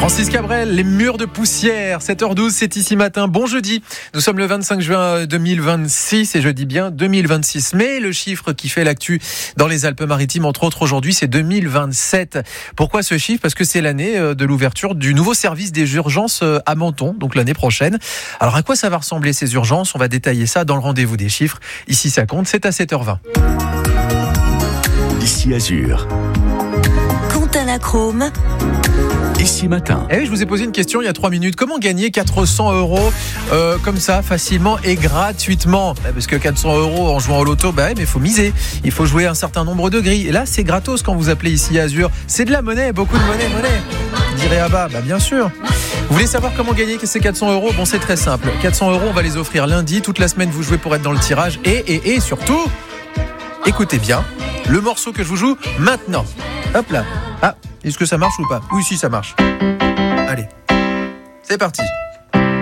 Francis Cabrel, les murs de poussière, 7h12, c'est ici matin. Bon jeudi, nous sommes le 25 juin 2026 et je dis bien 2026. Mais le chiffre qui fait l'actu dans les Alpes-Maritimes, entre autres aujourd'hui, c'est 2027. Pourquoi ce chiffre ? Parce que c'est l'année de l'ouverture du nouveau service des urgences à Menton, donc l'année prochaine. Alors à quoi ça va ressembler ces urgences ? On va détailler ça dans le rendez-vous des chiffres. Ici ça compte, c'est à 7h20. Ici Azur. Anachrome. Ici matin. Eh oui, je vous ai posé une question il y a 3 minutes. Comment gagner 400 € comme ça, facilement et gratuitement ? Parce que 400 € en jouant au loto, mais il faut miser. Il faut jouer un certain nombre de grilles. Et là, c'est gratos quand vous appelez ici Azur. C'est de la monnaie, beaucoup de monnaie. Dirait Abba, bien sûr. Vous voulez savoir comment gagner ces 400 €? Bon, c'est très simple. 400 €, on va les offrir lundi. Toute la semaine, vous jouez pour être dans le tirage. Et surtout, écoutez bien, le morceau que je vous joue maintenant. Hop là. Ah, est-ce que ça marche ou pas ? Oui, si, ça marche. Allez, c'est parti.